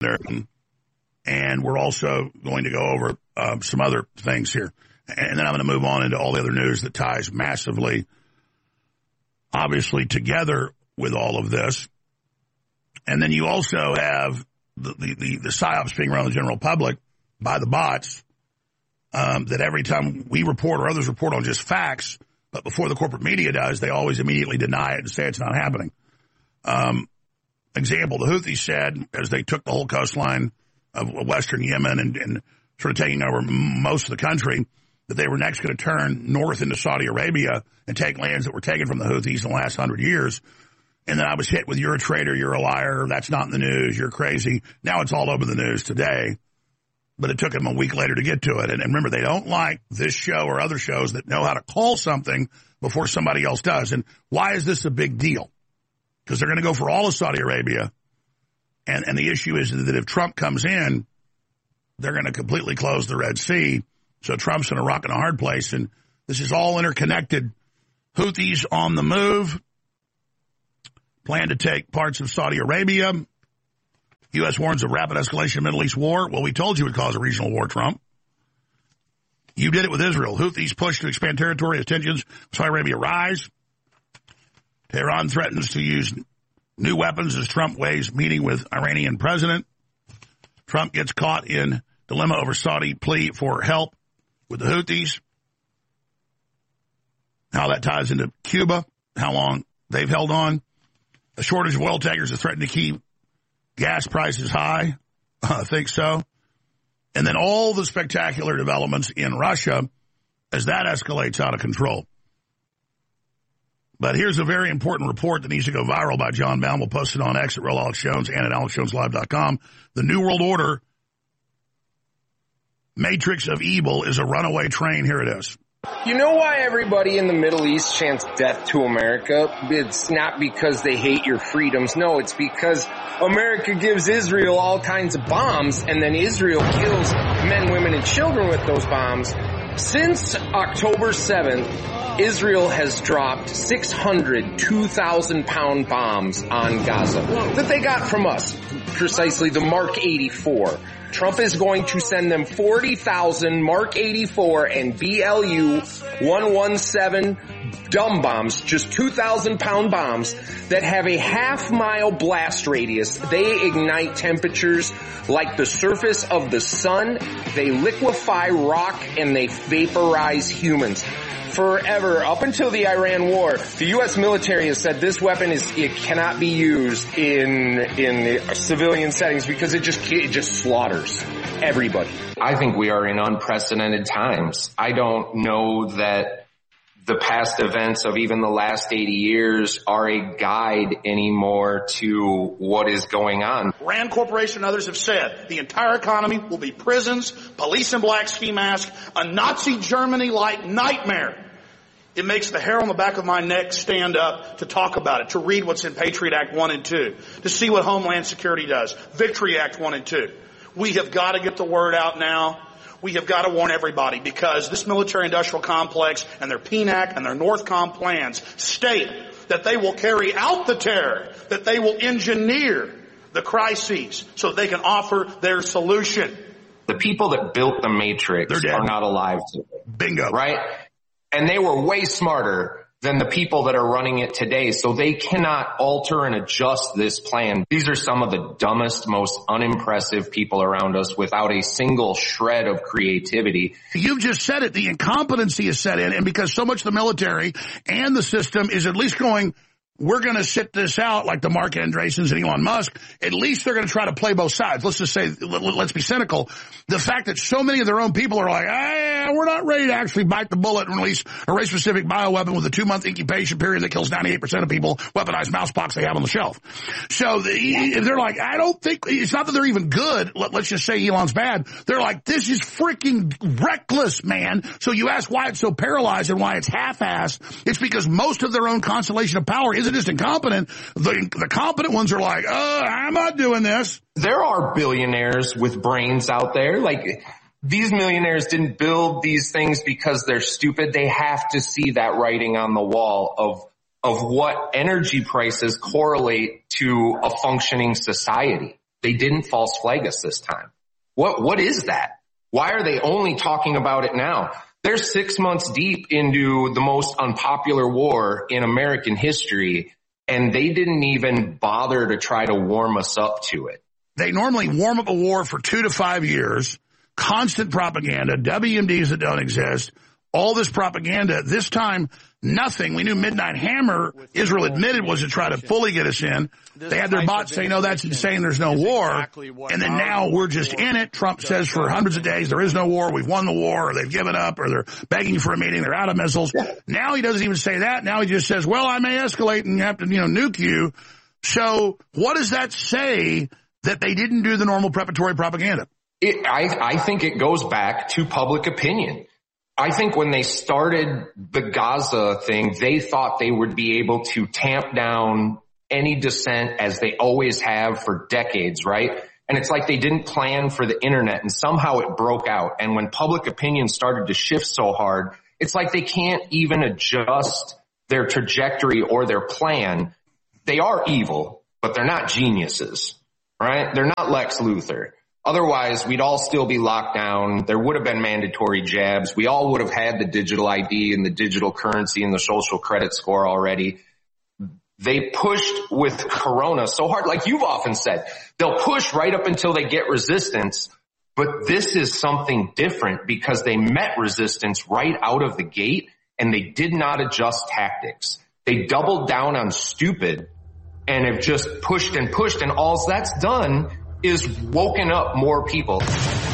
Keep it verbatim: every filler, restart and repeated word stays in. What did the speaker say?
there. And we're also going to go over um, some other things here. And then I'm going to move on into all the other news that ties massively, obviously, together with all of this. And then you also have the, the, the, the psyops being around the general public by the bots, um, that every time we report or others report on just facts, but before the corporate media does, they always immediately deny it and say it's not happening. Um, example, the Houthis said, as they took the whole coastline of western Yemen and, and sort of taking over most of the country, that they were next going to turn north into Saudi Arabia and take lands that were taken from the Houthis in the last hundred years. And then I was hit with, you're a traitor, you're a liar, that's not in the news, you're crazy. Now it's all over the news today. But it took them a week later to get to it. And, and remember, they don't like this show or other shows that know how to call something before somebody else does. And why is this a big deal? Because they're going to go for all of Saudi Arabia. And, and the issue is that if Trump comes in, they're going to completely close the Red Sea. So Trump's in a rock and a hard place. And this is all interconnected. Houthis on the move. Plan to take parts of Saudi Arabia. U S warns of rapid escalation of Middle East war. Well, we told you it would cause a regional war, Trump. You did it with Israel. Houthis push to expand territory as tensions with Saudi Arabia rise. Tehran threatens to use new weapons as Trump weighs meeting with Iranian president. Trump gets caught in dilemma over Saudi plea for help with the Houthis. How that ties into Cuba, how long they've held on. A shortage of oil tankers has threatened to keep gas prices high. I think so. And then all the spectacular developments in Russia as that escalates out of control. But here's a very important report that needs to go viral by John Baum. We'll post it on X at Real Alex Jones and at alex jones live dot com. The New World Order matrix of evil is a runaway train. Here it is. You know why everybody in the Middle East chants death to America? It's not because they hate your freedoms. No, it's because America gives Israel all kinds of bombs, and then Israel kills men, women, and children with those bombs. Since October seventh, Israel has dropped six hundred two thousand pound bombs on Gaza that they got from us, precisely the Mark eighty-four. Trump is going to send them forty thousand Mark eighty-four and B L U one seventeen dumb bombs, just two thousand pound bombs that have a half mile blast radius. They ignite temperatures like the surface of the sun. They liquefy rock and they vaporize humans. Forever, up until the Iran war, the U S military has said this weapon is, it cannot be used in, in civilian settings because it just, it just slaughters everybody. I think we are in unprecedented times. I don't know that the past events of even the last eighty years are a guide anymore to what is going on. Rand Corporation and others have said the entire economy will be prisons, police in black ski masks, a Nazi Germany-like nightmare. It makes the hair on the back of my neck stand up to talk about it, to read what's in Patriot Act one and two, to see what Homeland Security does, Victory Act one and two. We have got to get the word out now. We have got to warn everybody because this military-industrial complex and their P N A C and their NORTHCOM plans state that they will carry out the terror, that they will engineer the crises so that they can offer their solution. The people that built the Matrix are not alive today. Bingo. Right? And they were way smarter than the people that are running it today. So they cannot alter and adjust this plan. These are some of the dumbest, most unimpressive people around us without a single shred of creativity. You've just said it. The incompetency is set in. And because so much of the military and the system is at least going, we're going to sit this out like the Mark Andreessens and Elon Musk. At least they're going to try to play both sides. Let's just say, let's be cynical. The fact that so many of their own people are like, ah, we're not ready to actually bite the bullet and release a race-specific bioweapon with a two-month incubation period that kills ninety-eight percent of people, weaponized mouse pox they have on the shelf. So the, if they're like, I don't think, it's not that they're even good. Let, let's just say Elon's bad. They're like, this is freaking reckless, man. So you ask why it's so paralyzed and why it's half-assed. It's because most of their own constellation of power isn't just incompetent. The, the competent ones are like, uh, I'm not doing this. There are billionaires with brains out there. Like, these millionaires didn't build these things because they're stupid. They have to see that writing on the wall of, of what energy prices correlate to a functioning society. They didn't false flag us this time. What, what is that? Why are they only talking about it now? They're six months deep into the most unpopular war in American history, and they didn't even bother to try to warm us up to it. They normally warm up a war for two to five years, constant propaganda, W M Ds that don't exist, all this propaganda. This time, nothing. We knew Midnight Hammer, Israel admitted, was to try to fully get us in. They had their bots say, no, that's insane, there's no war. And then now we're just in it. Trump says for hundreds of days there is no war, we've won the war, or they've given up, or they're begging for a meeting, they're out of missiles. Now he doesn't even say that. Now he just says, well, I may escalate and have to, you know, nuke you. So what does that say that they didn't do the normal preparatory propaganda? It, I, I think it goes back to public opinion. I think when they started the Gaza thing, they thought they would be able to tamp down any dissent as they always have for decades, right? And it's like they didn't plan for the internet and somehow it broke out. And when public opinion started to shift so hard, it's like they can't even adjust their trajectory or their plan. They are evil, but they're not geniuses, right? They're not Lex Luthor. Otherwise, we'd all still be locked down. There would have been mandatory jabs. We all would have had the digital I D and the digital currency and the social credit score already. They pushed with Corona so hard, like you've often said, they'll push right up until they get resistance. But this is something different because they met resistance right out of the gate and they did not adjust tactics. They doubled down on stupid and have just pushed and pushed, and all that's done is woken up more people.